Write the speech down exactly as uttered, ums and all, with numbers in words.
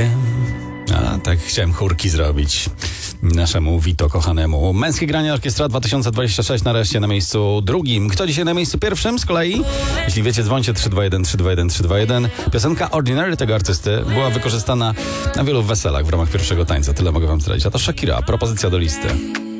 wiem. A, tak chciałem chórki zrobić naszemu Vito kochanemu. Męskie granie orkiestra dwa tysiące dwadzieścia sześć nareszcie na miejscu drugim. Kto dzisiaj na miejscu pierwszym z kolei? Jeśli wiecie, dzwońcie trzy dwa jeden trzy dwa jeden trzy dwa jeden. Piosenka Ordinary tego artysty była wykorzystana na wielu weselach w ramach pierwszego tańca. Tyle mogę wam zdradzić. A to Shakira, propozycja do listy.